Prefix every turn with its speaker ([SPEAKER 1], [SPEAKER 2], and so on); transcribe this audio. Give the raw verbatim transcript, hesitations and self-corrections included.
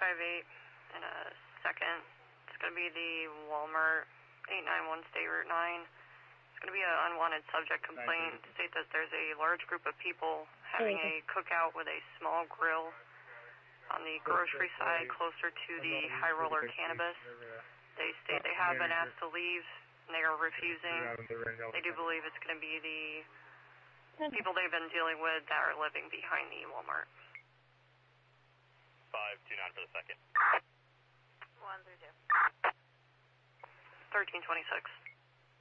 [SPEAKER 1] five eight in a second. It's going to be the Walmart eight nine one State Route nine. It's going to be an unwanted subject complaint. State that there's a large group of people having a cookout with a small grill on the grocery side closer to the High Roller Cannabis. They state they have been asked to leave, and they are refusing. They do believe it's going to be the people they've been dealing with that are living behind the Walmart.
[SPEAKER 2] five two nine for the second.
[SPEAKER 1] one three two. thirteen twenty-six.